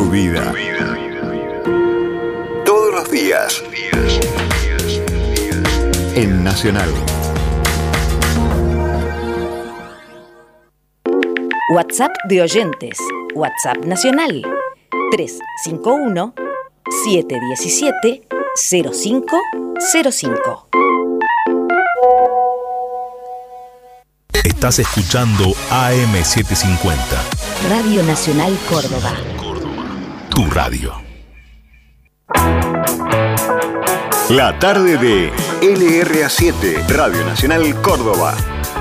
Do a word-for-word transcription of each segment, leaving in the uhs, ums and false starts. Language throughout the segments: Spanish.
tu vida. Todos los días. En Nacional. WhatsApp de oyentes. WhatsApp Nacional. tres cinco uno, siete uno siete, cero cinco cero cinco. Estás escuchando A M setecientos cincuenta. Radio Nacional Córdoba. Tu radio. La tarde de L R A siete, Radio Nacional Córdoba.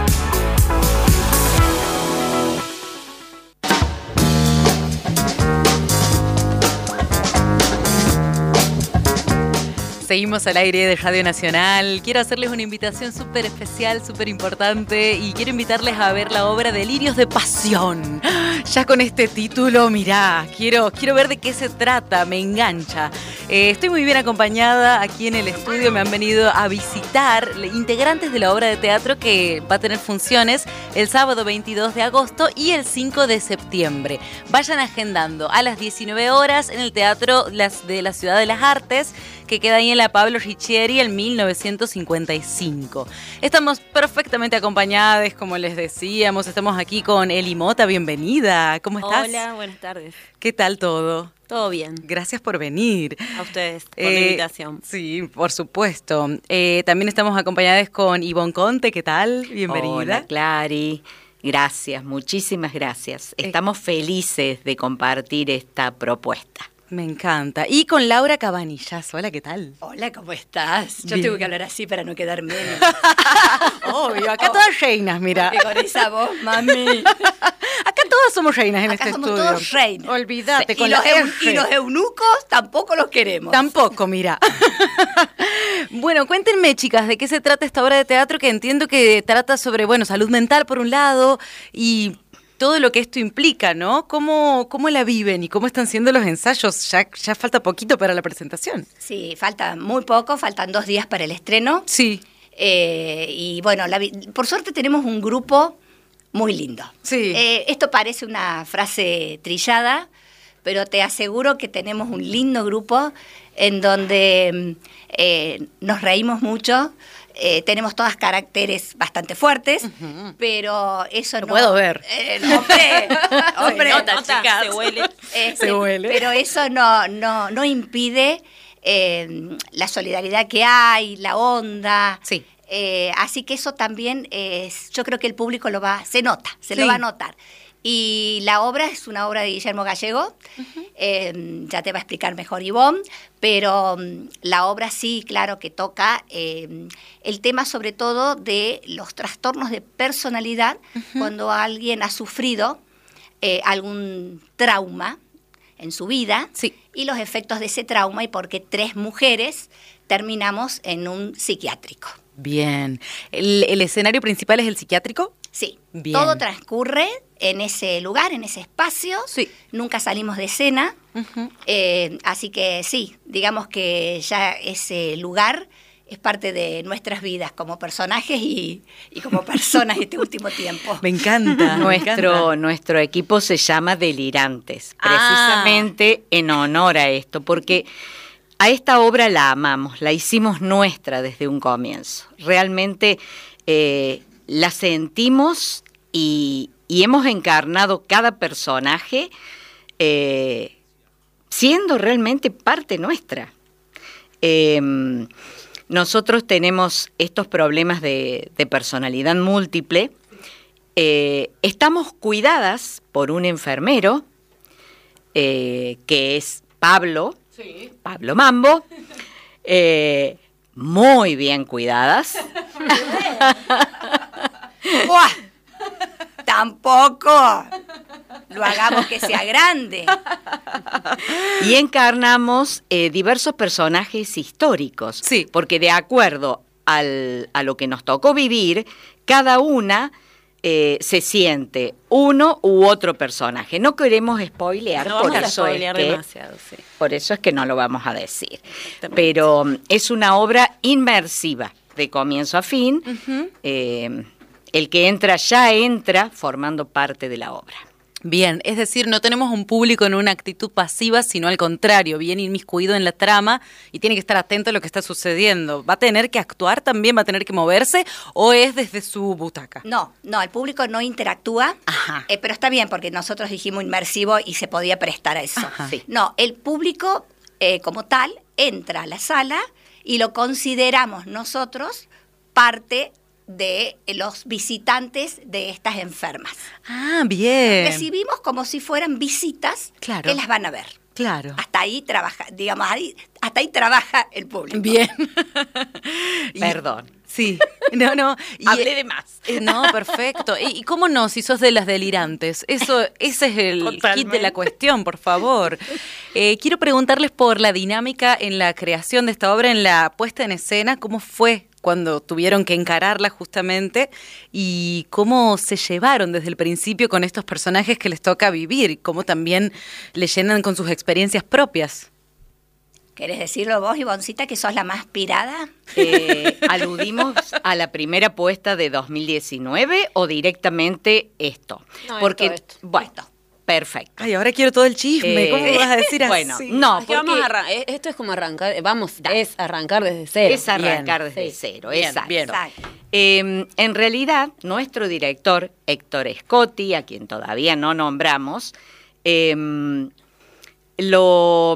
Seguimos al aire de Radio Nacional. Quiero hacerles una invitación súper especial, súper importante, y quiero invitarles a ver la obra Delirios de Pasión. Ya con este título, mirá, quiero, quiero ver de qué se trata, me engancha. Eh, estoy muy bien acompañada aquí en el estudio, me han venido a visitar integrantes de la obra de teatro que va a tener funciones el sábado veintidós de agosto y el cinco de septiembre. Vayan agendando a las diecinueve horas en el Teatro de la Ciudad de las Artes, que queda ahí en la Pablo Riccieri, en mil novecientos cincuenta y cinco. Estamos perfectamente acompañadas, como les decíamos. Estamos aquí con Eli Mota, bienvenida. ¿Cómo estás? Hola, buenas tardes. ¿Qué tal todo? Todo bien. Gracias por venir. A ustedes, por eh, la invitación. Sí, por supuesto. Eh, también estamos acompañadas con Ivonne Conte, ¿qué tal? Bienvenida. Hola, Clary. Gracias, muchísimas gracias. Estamos felices de compartir esta propuesta. Me encanta. Y con Laura Cabanillas. Hola, ¿qué tal? Hola, ¿cómo estás? Yo Bien. tengo que hablar así para no quedar menos. Obvio, acá oh. todas reinas, mira. Porque con esa voz, mami. Acá todas somos reinas en Acá este somos estudio. todos reinas. Olvídate, Sí. con y, la los eu- R. y los eunucos tampoco los queremos. Tampoco, mira. Bueno, cuéntenme, chicas, de qué se trata esta obra de teatro, que entiendo que trata sobre, bueno, salud mental por un lado y todo lo que esto implica, ¿no? ¿Cómo, cómo la viven y cómo están siendo los ensayos? Ya, ya falta poquito para la presentación. Sí, falta muy poco, faltan dos días para el estreno. Sí. Eh, y bueno, la vi- por suerte tenemos un grupo muy lindo. Sí. Eh, esto parece una frase trillada, pero te aseguro que tenemos un lindo grupo en donde eh, nos reímos mucho. Eh, tenemos todas caracteres bastante fuertes, uh-huh. pero eso Lo no... puedo ver. Eh, hombre, hombre, Se nota, chicas, se huele. Este, Se huele. Pero eso no, no, no impide eh, la solidaridad que hay, la onda. Sí. Eh, así que eso también es, yo creo que el público lo va, se nota, se Sí. lo va a notar. Y la obra es una obra de Guillermo Gallego, uh-huh. eh, ya te va a explicar mejor Ivonne, pero um, la obra sí, claro que toca eh, el tema sobre todo de los trastornos de personalidad, uh-huh. cuando alguien ha sufrido eh, algún trauma en su vida, sí. y los efectos de ese trauma y por qué tres mujeres terminamos en un psiquiátrico. Bien. ¿El, el escenario principal es el psiquiátrico? Sí. Bien. Todo transcurre en ese lugar, en ese espacio. Sí. Nunca salimos de escena. Uh-huh. Eh, así que sí, digamos que ya ese lugar es parte de nuestras vidas como personajes y, y como personas este último tiempo. Me encanta. Nuestro, me encanta. nuestro equipo se llama Delirantes, Ah. precisamente en honor a esto, porque a esta obra la amamos, la hicimos nuestra desde un comienzo. Realmente eh, la sentimos y, y hemos encarnado cada personaje eh, siendo realmente parte nuestra. Eh, nosotros tenemos estos problemas de, de personalidad múltiple. Eh, estamos cuidadas por un enfermero eh, que es Pablo, sí. Pablo Mambo, eh, muy bien cuidadas. ¡Buah! Tampoco lo hagamos que sea grande. Y encarnamos eh, diversos personajes históricos, sí. porque de acuerdo al, a lo que nos tocó vivir, cada una eh, se siente uno u otro personaje. No queremos spoilear, no por vamos eso a spoilear es que, demasiado, sí. por eso es que no lo vamos a decir. Pero um, es una obra inmersiva, de comienzo a fin. Uh-huh. eh, el que entra ya entra formando parte de la obra. Bien, es decir, no tenemos un público en una actitud pasiva, sino al contrario, bien inmiscuido en la trama y tiene que estar atento a lo que está sucediendo. ¿Va a tener que actuar también? ¿Va a tener que moverse? ¿O es desde su butaca? No, no, el público no interactúa, Ajá. eh, pero está bien porque nosotros dijimos inmersivo y se podía prestar a eso. Ajá. Sí. No, el público eh, como tal entra a la sala y lo consideramos nosotros parte de los visitantes de estas enfermas. Ah, bien. Recibimos como si fueran visitas Claro. que las van a ver. Claro. Hasta ahí trabaja, digamos, ahí, hasta ahí trabaja el público. Bien. Y- Perdón. Sí, no, no. Y, Hablé de más. eh, No, perfecto. ¿Y, y cómo no, si sos de las delirantes? Eso, ese es el Totalmente. kit de la cuestión, por favor. Eh, quiero preguntarles por la dinámica en la creación de esta obra, en la puesta en escena, ¿cómo fue cuando tuvieron que encararla justamente? Y cómo se llevaron desde el principio con estos personajes que les toca vivir, y cómo también le llenan con sus experiencias propias. ¿Querés decirlo vos, Ivoncita, que sos la más pirada? Eh, ¿Aludimos a la primera puesta de dos mil diecinueve o directamente esto? No, Porque, esto, esto. bueno, perfecto. Ay, ahora quiero todo el chisme. Eh, ¿Cómo me vas a decir bueno, así? no, Es que porque vamos a arran- eh, esto es como arrancar, eh, vamos, Dale. es arrancar desde cero. es arrancar Bien, desde sí. cero, Bien, exacto. bien. Exacto. Eh, en realidad, nuestro director, Héctor Scotti, a quien todavía no nombramos, eh, lo,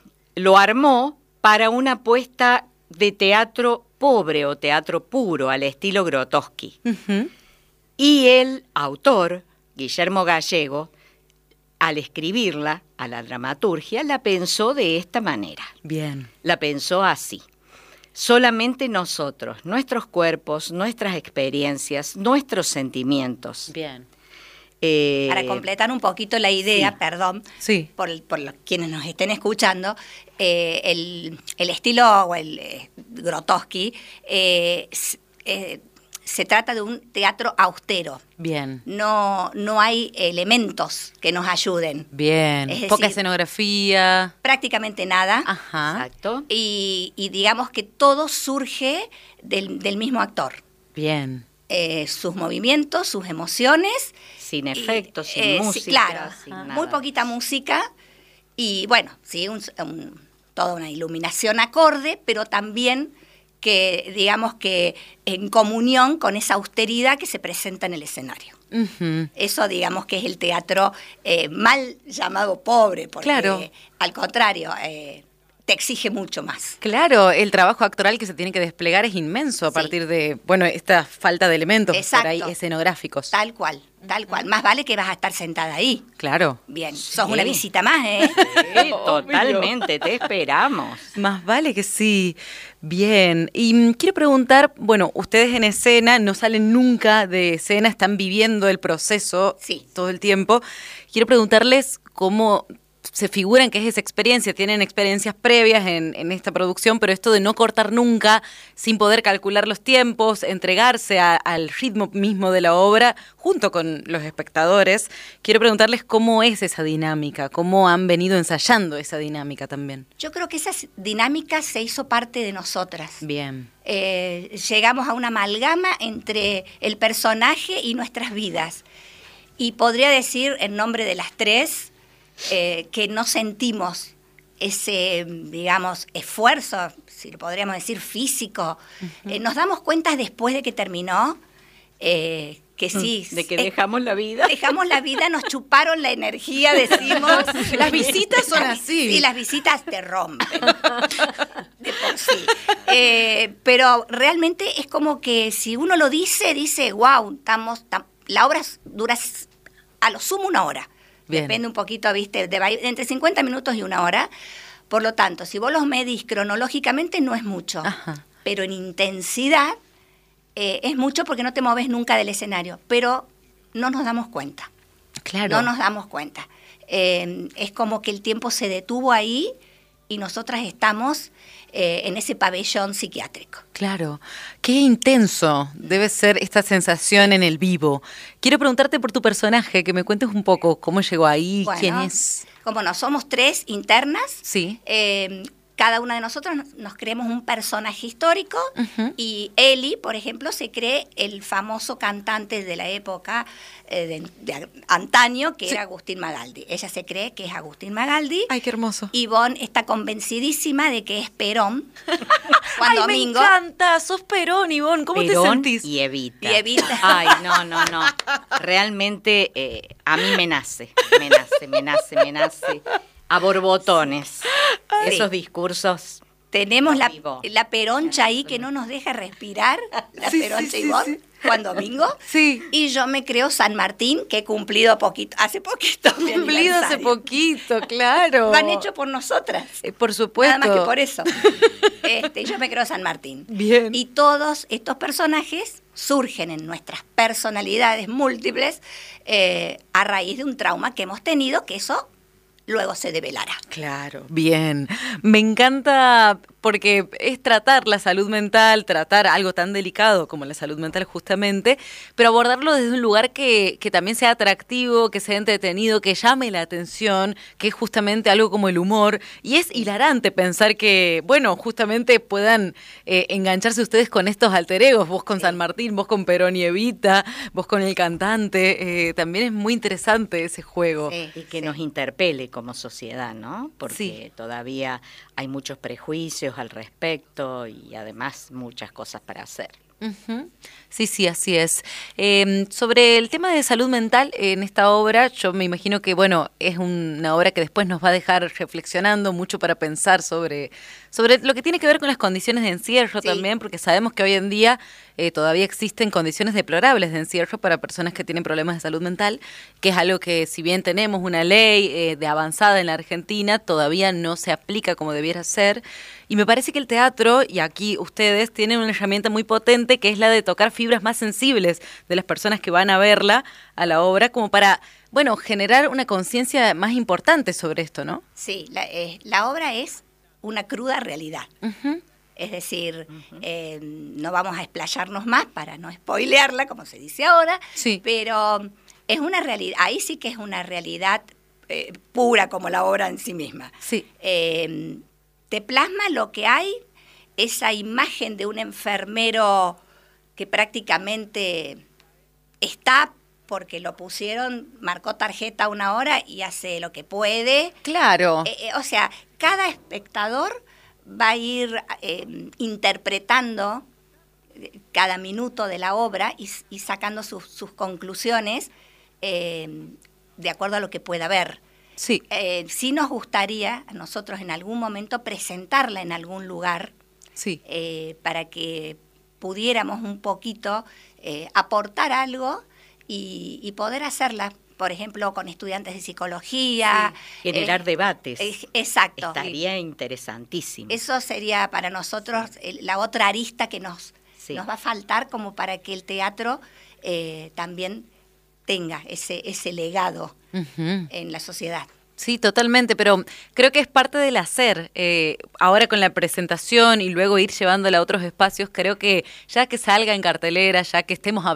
lo armó para una puesta de teatro pobre o teatro puro, al estilo Grotowski. Ujú. Y el autor, Guillermo Gallego, al escribirla a la dramaturgia, la pensó de esta manera. Bien. La pensó así. Solamente nosotros, nuestros cuerpos, nuestras experiencias, nuestros sentimientos. Bien. eh, Para completar un poquito la idea, sí. perdón, Sí. por, por lo- quienes nos estén escuchando, eh, el, el estilo o el eh, Grotowski eh, s- eh, se trata de un teatro austero. Bien. No, no hay elementos que nos ayuden. Bien. Es Poca decir- escenografía. Prácticamente nada. Ajá. Exacto. Y, y digamos que todo surge del, del mismo actor. Bien. Eh, sus movimientos, sus emociones. Sin y, efectos, sin eh, sí, música. claro, sin muy nada. poquita música. Y bueno, sí, un- un- toda una iluminación acorde, pero también que, digamos que en comunión con esa austeridad que se presenta en el escenario. Ujú. Eso, digamos, que es el teatro eh, mal llamado pobre, porque Claro. al contrario, eh, te exige mucho más. Claro, el trabajo actoral que se tiene que desplegar es inmenso a Sí. partir de, bueno, esta falta de elementos Exacto. por ahí escenográficos. Tal cual, tal cual. Más vale que vas a estar sentada ahí. Claro. Bien, Sí. sos una visita más, ¿eh? Sí, totalmente, te esperamos. Más vale que sí. Bien. Y mm, quiero preguntar, bueno, ustedes en escena no salen nunca de escena, están viviendo el proceso Sí. todo el tiempo. Quiero preguntarles cómo se figuran que es esa experiencia. Tienen experiencias previas en, en esta producción, pero esto de no cortar nunca, sin poder calcular los tiempos, entregarse a- al ritmo mismo de la obra, junto con los espectadores. Quiero preguntarles cómo es esa dinámica, cómo han venido ensayando esa dinámica también. Yo creo que esa dinámica se hizo parte de nosotras. Bien. Eh, llegamos a una amalgama entre el personaje y nuestras vidas. Y podría decir, en nombre de las tres, eh, que no sentimos ese, digamos, esfuerzo, si lo podríamos decir, físico. Eh, nos damos cuenta después de que terminó eh, que sí. De que eh, dejamos la vida. Dejamos la vida, nos chuparon la energía, decimos. Las visitas son así. Sí, las visitas te rompen. De por sí. Eh, pero realmente es como que si uno lo dice, dice, wow, estamos, tam-". La obra dura s- a lo sumo una hora. Bien. Depende un poquito, viste, de, va- entre cincuenta minutos y una hora. Por lo tanto, si vos los medís cronológicamente, no es mucho. Ajá. Pero en intensidad eh, es mucho porque no te moves nunca del escenario. Pero no nos damos cuenta. Claro. No nos damos cuenta. Eh, es como que el tiempo se detuvo ahí y nosotras estamos eh, en ese pabellón psiquiátrico. Claro. Qué intenso debe ser esta sensación en el vivo. Quiero preguntarte por tu personaje, que me cuentes un poco cómo llegó ahí, Bueno, quién es. Como no, somos tres internas. Sí. Eh, cada una de nosotros nos, nos creemos un personaje histórico, uh-huh. y Eli, por ejemplo, se cree el famoso cantante de la época eh, de, de antaño, que sí. era Agustín Magaldi. Ella se cree que es Agustín Magaldi. Ay, qué hermoso. Ivonne está convencidísima de que es Perón. Juan Ay, Domingo. Me encanta, sos Perón, Ivonne. ¿Cómo Perón te sentís? Y Evita. Y Evita. Ay, no, no, no. Realmente eh, a mí me nace, me nace, me nace, me nace. A borbotones. Ay. Esos discursos. Tenemos la, la peroncha ahí que no nos deja respirar. La sí, peroncha sí, Ivonne. Sí, sí. Juan Domingo. Sí. Y yo me creo San Martín, que he cumplido poquito, hace poquito. Cumplido hace poquito, claro. Lo han hecho por nosotras. Eh, por supuesto. Nada más que por eso. Este, yo me creo San Martín. Bien. Y todos estos personajes surgen en nuestras personalidades múltiples eh, a raíz de un trauma que hemos tenido, que eso luego se develará. Claro, bien. Me encanta porque es tratar la salud mental, tratar algo tan delicado como la salud mental justamente, pero abordarlo desde un lugar que, que también sea atractivo, que sea entretenido, que llame la atención, que es justamente algo como el humor. Y es hilarante pensar que, bueno, justamente puedan eh, engancharse ustedes con estos alter egos, vos con sí. San Martín, vos con Perón y Evita, vos con el cantante. Eh, también es muy interesante ese juego. Sí, y que sí. nos interpele como sociedad, ¿no? Porque sí. todavía hay muchos prejuicios al respecto y además muchas cosas para hacer. Uh-huh. Sí, sí, así es. Eh, sobre el tema de salud mental en esta obra, yo me imagino que, bueno, es una obra que después nos va a dejar reflexionando mucho para pensar sobre, sobre lo que tiene que ver con las condiciones de encierro sí. también, porque sabemos que hoy en día eh, todavía existen condiciones deplorables de encierro para personas que tienen problemas de salud mental, que es algo que, si bien tenemos una ley eh, de avanzada en la Argentina, todavía no se aplica como debiera ser. Y me parece que el teatro, y aquí ustedes, tienen una herramienta muy potente, que es la de tocar fibras más sensibles de las personas que van a verla, a la obra, como para, bueno, generar una conciencia más importante sobre esto, ¿no? Sí, la, eh, la obra es una cruda realidad. Uh-huh. Es decir, uh-huh. eh, no vamos a explayarnos más para no spoilearla, como se dice ahora, sí. pero es una realidad, ahí sí que es una realidad eh, pura como la obra en sí misma. Sí. Eh, te plasma lo que hay, esa imagen de un enfermero que prácticamente está porque lo pusieron, marcó tarjeta una hora y hace lo que puede. Claro. Eh, eh, o sea, cada espectador va a ir eh, interpretando cada minuto de la obra y, y sacando sus, sus conclusiones eh, de acuerdo a lo que pueda ver. Sí. Eh, sí nos gustaría a nosotros en algún momento presentarla en algún lugar, sí. eh, para que pudiéramos un poquito eh, aportar algo y, y poder hacerla, por ejemplo, con estudiantes de psicología. Sí. Generar eh, debates. Eh, exacto. Estaría interesantísimo. Eso sería para nosotros eh, la otra arista que nos, sí. nos va a faltar como para que el teatro eh, también tenga ese, ese legado uh-huh. en la sociedad. Sí, totalmente, pero creo que es parte del hacer. Eh, ahora con la presentación y luego ir llevándola a otros espacios, creo que ya que salga en cartelera, ya que estemos